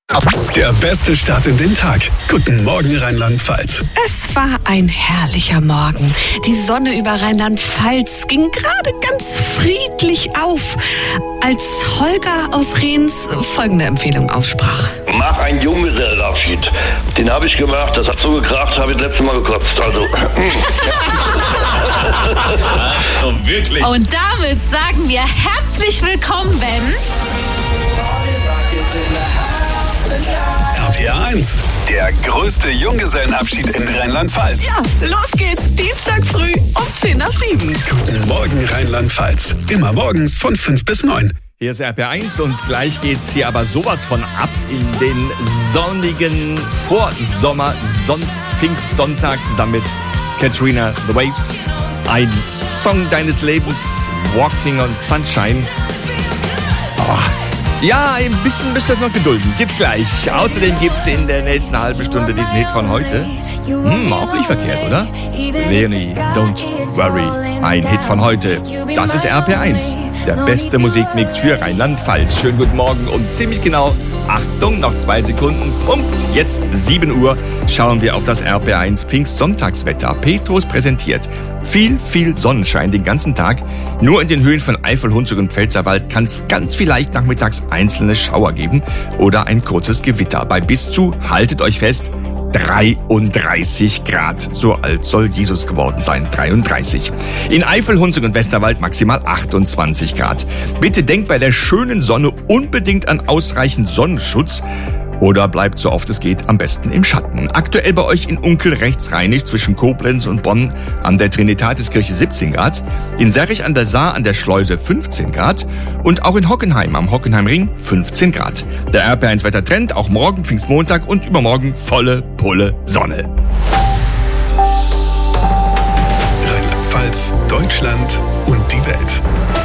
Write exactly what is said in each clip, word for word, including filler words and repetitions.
Der beste Start in den Tag. Guten Morgen, Rheinland-Pfalz. Es war ein herrlicher Morgen. Die Sonne über Rheinland-Pfalz ging gerade ganz friedlich auf, als Holger aus Rehns folgende Empfehlung aussprach. Mach einen Junggesellenabschied. Den habe ich gemacht, das hat so gekracht, habe ich das letzte Mal gekotzt. Also. Also wirklich. Und damit sagen wir herzlich willkommen, Ben. R P R eins, der größte Junggesellenabschied in Rheinland-Pfalz. Ja, los geht's, Dienstag früh um zehn nach sieben. Guten Morgen, Rheinland-Pfalz. Immer morgens von fünf bis neun. Hier ist R P R eins und gleich geht's hier aber sowas von ab in den sonnigen Vorsommer Son- Pfingstsonntag zusammen mit Katrina The Waves. Ein Song deines Lebens, Walking on Sunshine. Oh. Ja, ein bisschen müsst ihr noch gedulden. Gibt's gleich. Außerdem gibt's in der nächsten halben Stunde diesen Hit von heute. Hm, auch nicht verkehrt, oder? Leonie, Don't Worry. Ein Hit von heute. Das ist R P R eins. Der beste Musikmix für Rheinland-Pfalz. Schönen guten Morgen und ziemlich genau, Achtung, noch zwei Sekunden. Punkt. Jetzt sieben Uhr schauen wir auf das R P R eins Pfingstsonntagswetter. Petrus präsentiert. Viel, viel Sonnenschein den ganzen Tag. Nur in den Höhen von Eifel, Hunsrück und Pfälzerwald kann es ganz vielleicht nachmittags einzelne Schauer geben oder ein kurzes Gewitter. Bei bis zu, haltet euch fest, dreiunddreißig Grad. So alt soll Jesus geworden sein. dreiunddreißig. In Eifel, Hunsrück und Westerwald maximal achtundzwanzig Grad. Bitte denkt bei der schönen Sonne unbedingt an ausreichend Sonnenschutz. Oder bleibt so oft es geht am besten im Schatten. Aktuell bei euch in Unkel rechtsrheinig zwischen Koblenz und Bonn an der Trinitatiskirche siebzehn Grad, in Serrich an der Saar an der Schleuse fünfzehn Grad und auch in Hockenheim am Hockenheimring fünfzehn Grad. Der R P R eins Wettertrend, auch morgen Pfingstmontag und übermorgen volle Pulle Sonne. Rheinland-Pfalz, Deutschland und die Welt.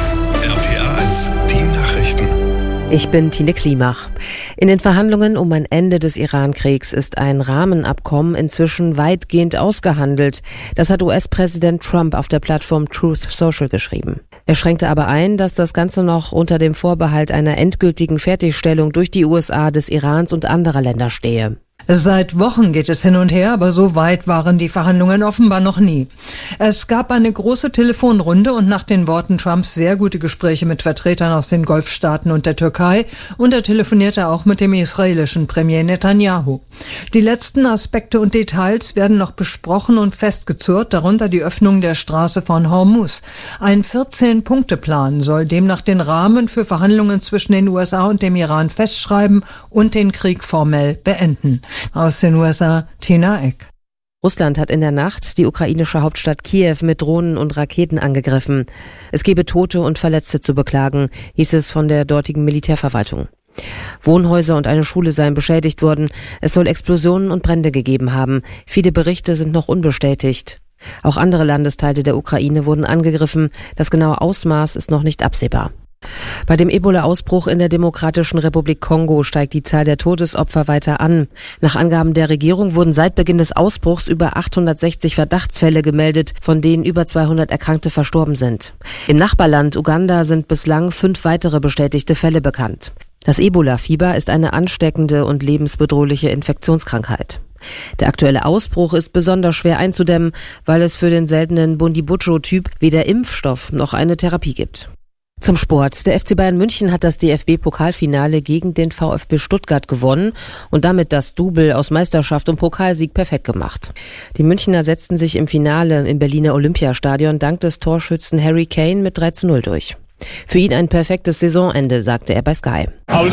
R P R eins, die Nachrichten. Ich bin Tine Klimach. In den Verhandlungen um ein Ende des Iran-Kriegs ist ein Rahmenabkommen inzwischen weitgehend ausgehandelt. Das hat U S-Präsident Trump auf der Plattform Truth Social geschrieben. Er schränkte aber ein, dass das Ganze noch unter dem Vorbehalt einer endgültigen Fertigstellung durch die U S A des Irans und anderer Länder stehe. Seit Wochen geht es hin und her, aber so weit waren die Verhandlungen offenbar noch nie. Es gab eine große Telefonrunde und nach den Worten Trumps sehr gute Gespräche mit Vertretern aus den Golfstaaten und der Türkei, und er telefonierte auch mit dem israelischen Premier Netanyahu. Die letzten Aspekte und Details werden noch besprochen und festgezurrt, darunter die Öffnung der Straße von Hormuz. Ein vierzehn-Punkte-Plan soll demnach den Rahmen für Verhandlungen zwischen den U S A und dem Iran festschreiben und den Krieg formell beenden. Aus den U S A, Tina Eck. Russland hat in der Nacht die ukrainische Hauptstadt Kiew mit Drohnen und Raketen angegriffen. Es gebe Tote und Verletzte zu beklagen, hieß es von der dortigen Militärverwaltung. Wohnhäuser und eine Schule seien beschädigt worden. Es soll Explosionen und Brände gegeben haben. Viele Berichte sind noch unbestätigt. Auch andere Landesteile der Ukraine wurden angegriffen. Das genaue Ausmaß ist noch nicht absehbar. Bei dem Ebola-Ausbruch in der Demokratischen Republik Kongo steigt die Zahl der Todesopfer weiter an. Nach Angaben der Regierung wurden seit Beginn des Ausbruchs über achthundertsechzig Verdachtsfälle gemeldet, von denen über zweihundert Erkrankte verstorben sind. Im Nachbarland Uganda sind bislang fünf weitere bestätigte Fälle bekannt. Das Ebola-Fieber ist eine ansteckende und lebensbedrohliche Infektionskrankheit. Der aktuelle Ausbruch ist besonders schwer einzudämmen, weil es für den seltenen Bundibugyo-Typ weder Impfstoff noch eine Therapie gibt. Zum Sport. Der F C Bayern München hat das D F B-Pokalfinale gegen den VfB Stuttgart gewonnen und damit das Double aus Meisterschaft und Pokalsieg perfekt gemacht. Die Münchner setzten sich im Finale im Berliner Olympiastadion dank des Torschützen Harry Kane mit drei zu null durch. Für ihn ein perfektes Saisonende, sagte er bei Sky.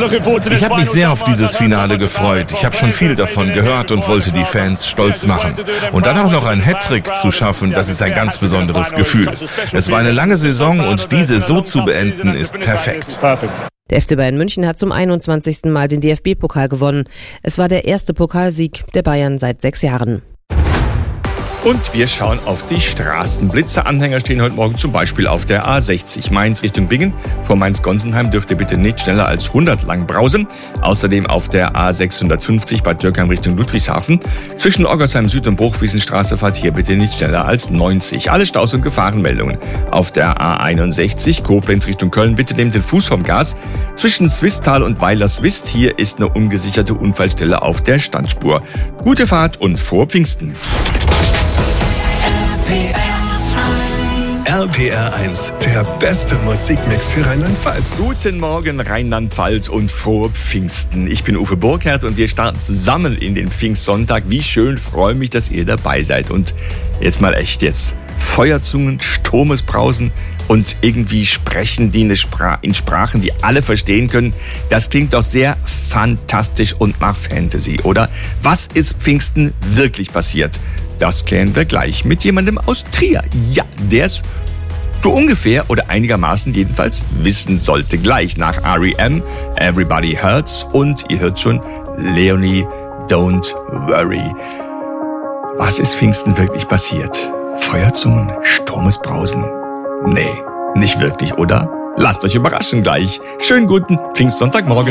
Ich habe mich sehr auf dieses Finale gefreut. Ich habe schon viel davon gehört und wollte die Fans stolz machen. Und dann auch noch einen Hattrick zu schaffen, das ist ein ganz besonderes Gefühl. Es war eine lange Saison und diese so zu beenden ist perfekt. Der F C Bayern München hat zum einundzwanzigsten Mal den D F B-Pokal gewonnen. Es war der erste Pokalsieg der Bayern seit sechs Jahren. Und wir schauen auf die Straßen. Blitzeranhänger stehen heute Morgen zum Beispiel auf der A sechzig Mainz Richtung Bingen. Vor Mainz-Gonsenheim dürft ihr bitte nicht schneller als hundert lang brausen. Außerdem auf der A sechshundertfünfzig Bad Dürkheim Richtung Ludwigshafen. Zwischen Oggersheim Süd und Bruchwiesenstraße fahrt hier bitte nicht schneller als neunzig. Alle Staus- und Gefahrenmeldungen. Auf der A einundsechzig Koblenz Richtung Köln bitte nehmt den Fuß vom Gas. Zwischen Zwistal und Weiler-Swist hier ist eine ungesicherte Unfallstelle auf der Standspur. Gute Fahrt und frohe Pfingsten. R P R eins, der beste Musikmix für Rheinland-Pfalz. Guten Morgen Rheinland-Pfalz und frohe Pfingsten. Ich bin Uwe Burkhardt und wir starten zusammen in den Pfingstsonntag. Wie schön, freue mich, dass ihr dabei seid. Und jetzt mal echt jetzt. Feuerzungen, Sturmesbrausen und irgendwie sprechen die in Sprachen, die alle verstehen können. Das klingt doch sehr fantastisch und nach Fantasy, oder? Was ist Pfingsten wirklich passiert? Das klären wir gleich mit jemandem aus Trier. Ja, der es so ungefähr oder einigermaßen jedenfalls wissen sollte. Gleich nach R E M, Everybody Hurts und ihr hört schon, Leonie, Don't Worry. Was ist Pfingsten wirklich passiert? Feuerzungen, Sturmesbrausen? Nee, nicht wirklich, oder? Lasst euch überraschen gleich. Schönen guten Pfingstsonntagmorgen.